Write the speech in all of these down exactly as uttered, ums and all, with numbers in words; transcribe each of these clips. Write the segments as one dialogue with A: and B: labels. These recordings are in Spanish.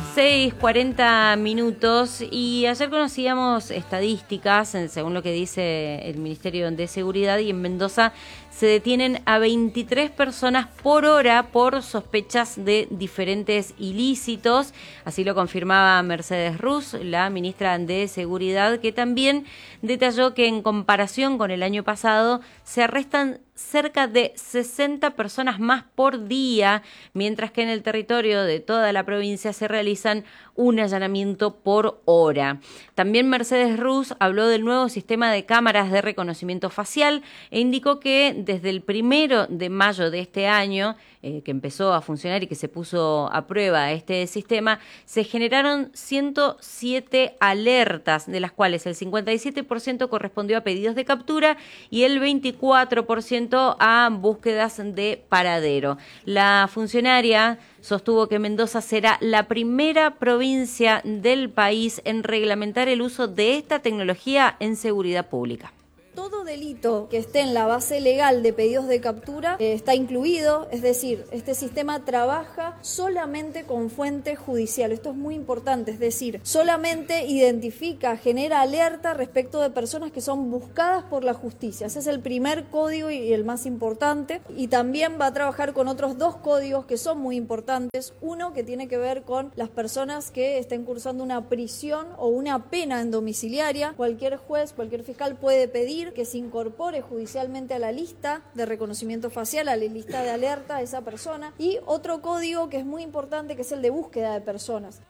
A: seis cuarenta minutos y ayer conocíamos estadísticas, según lo que dice el Ministerio de Seguridad, y en Mendoza se detienen a veintitrés personas por hora por sospechas de diferentes ilícitos. Así lo confirmaba Mercedes Ruz, la ministra de Seguridad, que también detalló que en comparación con el año pasado se arrestan cerca de sesenta personas más por día, mientras que en el territorio de toda la provincia se realizan un allanamiento por hora. También Mercedes Ruz habló del nuevo sistema de cámaras de reconocimiento facial e indicó que desde el primero de mayo de este año, eh, que empezó a funcionar y que se puso a prueba este sistema, se generaron ciento siete alertas, de las cuales el cincuenta y siete por ciento correspondió a pedidos de captura y el veinticuatro por ciento a búsquedas de paradero. La funcionaria sostuvo que Mendoza será la primera provincia del país en reglamentar el uso de esta tecnología en seguridad pública.
B: Todo delito que esté en la base legal de pedidos de captura eh, está incluido, es decir, este sistema trabaja solamente con fuente judicial. Esto es muy importante, es decir, solamente identifica, genera alerta respecto de personas que son buscadas por la justicia. Ese es el primer código y el más importante. Y también va a trabajar con otros dos códigos que son muy importantes. Uno que tiene que ver con las personas que estén cursando una prisión o una pena en domiciliaria. Cualquier juez, cualquier fiscal puede pedir que se incorpore judicialmente a la lista de reconocimiento facial, a la lista de alerta a esa persona. Y otro código que es muy importante, que es el de búsqueda de personas.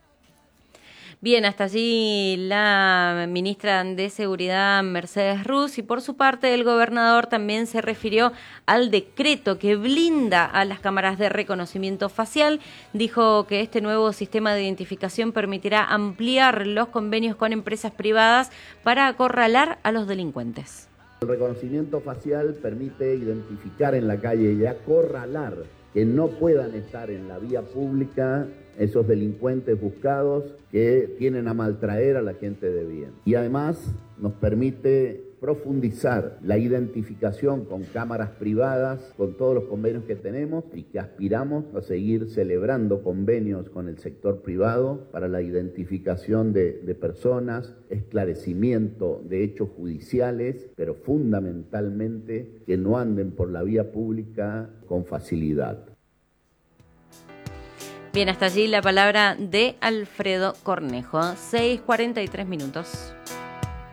A: Bien, hasta allí la ministra de Seguridad, Mercedes Ruz, y por su parte el gobernador también se refirió al decreto que blinda a las cámaras de reconocimiento facial. Dijo que este nuevo sistema de identificación permitirá ampliar los convenios con empresas privadas para acorralar a los delincuentes.
C: El reconocimiento facial permite identificar en la calle y acorralar que no puedan estar en la vía pública esos delincuentes buscados que tienen a maltraer a la gente de bien. Y además nos permite profundizar la identificación con cámaras privadas, con todos los convenios que tenemos y que aspiramos a seguir celebrando convenios con el sector privado para la identificación de, de personas, esclarecimiento de hechos judiciales, pero fundamentalmente que no anden por la vía pública con facilidad.
A: Bien, hasta allí la palabra de Alfredo Cornejo. seis cuarenta y tres minutos.